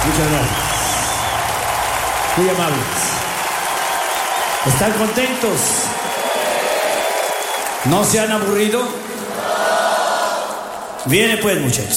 Muchas gracias. Muy amables. ¿Están contentos? ¿No se han aburrido? Viene pues, muchachos.